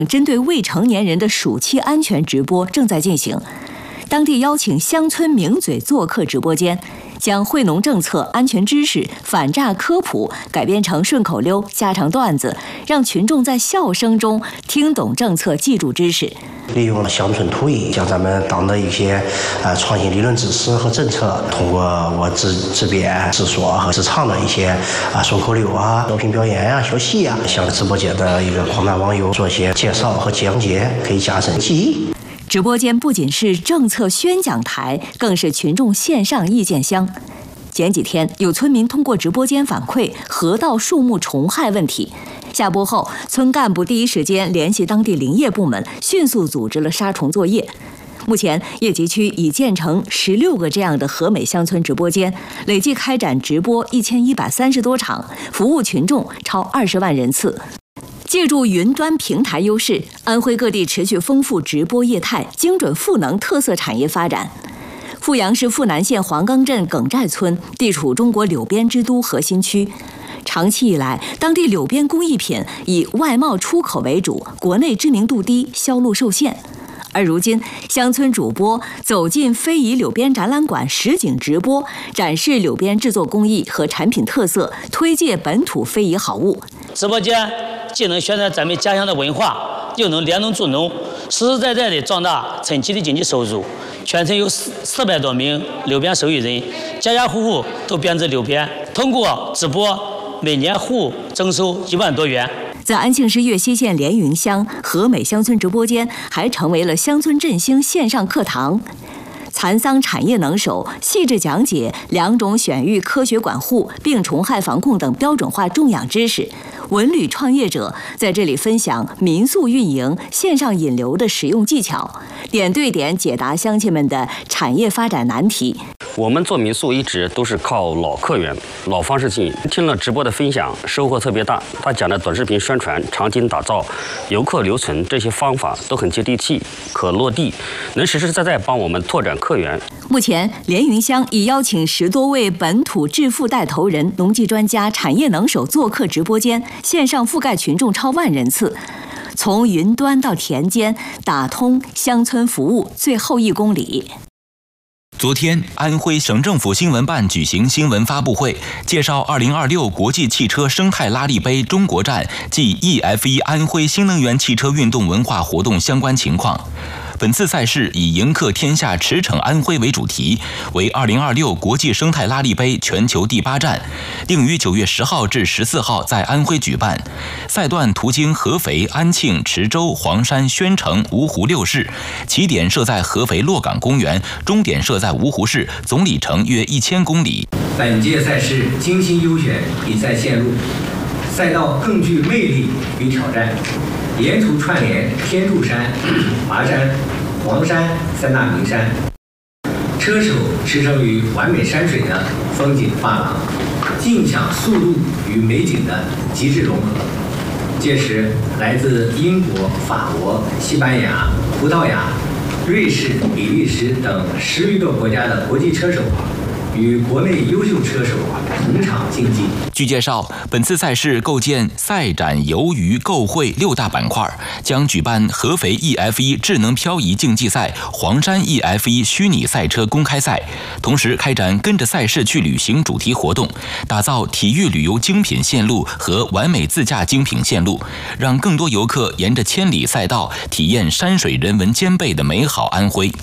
针对未成年人的暑期安全直播正在进行。当地邀请乡村名嘴做客直播间，将惠农政策、安全知识、反诈科普改编成顺口溜、家常段子，让群众在笑声中听懂政策、记住知识。 利用了乡村土艺，将咱们党的一些创新理论知识和政策，通过我自编自说和自唱的一些顺口溜作品表演学习向直播间的一个广大网友做一些介绍和讲解，可以加深记忆。 直播间不仅是政策宣讲台，更是群众线上意见箱。前几天，有村民通过直播间反馈河道树木虫害问题。下播后，村干部第一时间联系当地林业部门，迅速组织了杀虫作业。目前，叶集区已建成16个这样的和美乡村直播间，累计开展直播1130多场，服务群众超20万人次。借助云端平台优势，安徽各地持续丰富直播业态，精准赋能特色产业发展。阜阳市阜南县黄冈镇耿寨村地处中国柳边之都核心区，长期以来，当地柳边工艺品以外贸出口为主，国内知名度低，销路受限。而如今，乡村主播走进非遗柳边展览馆实景直播，展示柳边制作工艺和产品特色，推介本土非遗好物。 直播间既能宣传咱们家乡的文化，又能联农助农，实实在在地壮大村期的经济收入。全村有400多名柳边手艺人，家家户户都编织柳边，通过直播，每年户征收1万多元。 在安庆市岳西县连云乡和美乡村直播间，还成为了乡村振兴线上课堂。蚕桑产业能手细致讲解2种选育科学管护、病虫害防控等标准化种养知识。文旅创业者在这里分享民宿运营、线上引流的实用技巧，点对点解答乡亲们的产业发展难题。 我们做民宿一直都是靠老客源、老方式经营。听了直播的分享，收获特别大。他讲的短视频宣传、场景打造、游客留存这些方法都很接地气、可落地，能实实在在帮我们拓展客源。 目前，连云乡已邀请10多位本土致富带头人、农技专家、产业能手做客直播间，线上覆盖群众超万人次。从云端到田间，打通乡村服务最后1公里。 昨天，安徽省政府新闻办举行新闻发布会，介绍2026国际汽车生态拉力杯中国站暨 EF1 安徽新能源汽车运动文化活动相关情况。本次赛事以迎客天下驰骋安徽为主题，为2026国际生态拉力杯全球第8站，定于9月10号至14号在安徽举办。赛段途经合肥、安庆、池州、黄山、宣城、芜湖6市，起点设在合肥洛岗公园，终点设在芜湖市，总里程约1000公里。 本届赛事精心优选比赛线路，赛道更具魅力与挑战，沿途串联天柱山、华山、黄山3大名山，车手驰骋于完美山水的风景画廊，尽享速度与美景的极致融合。届时，来自英国、法国、西班牙、葡萄牙、瑞士、比利时等10余个国家的国际车手与国内优秀车手同场竞技。 据介绍，本次赛事构建赛展、游娱、购会6大板块，将举办合肥 EF1 智能漂移竞技赛、黄山 EF1 虚拟赛车公开赛，同时开展跟着赛事去旅行主题活动，打造体育旅游精品线路和完美自驾精品线路，让更多游客沿着千里赛道体验山水人文兼备的美好安徽。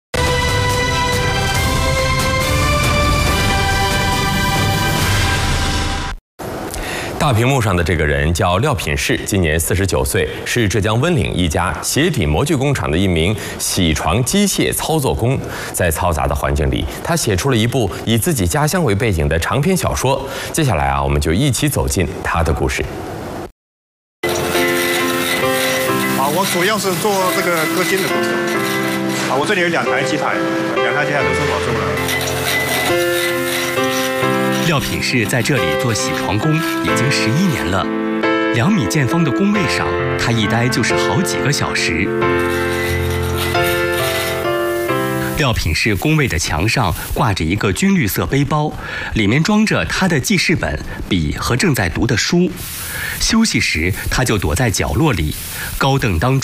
大屏幕上的这个人叫廖品世，今年49岁，是浙江温岭一家鞋底模具工厂的一名铣床机械操作工。在嘈杂的环境里，他写出了一部以自己家乡为背景的长篇小说。接下来我们就一起走进他的故事。 我主要是做这个割筋的工作。我这里有2台机台，2台机台都是我做的。 廖品世在这里做铣床工已经11年了，2米见方的工位上，他一待就是好几个小时。 廖品士工位的墙上挂着一个军绿色背包，里面装着他的记事本、笔和正在读的书。休息时，他就躲在角落里，高凳当中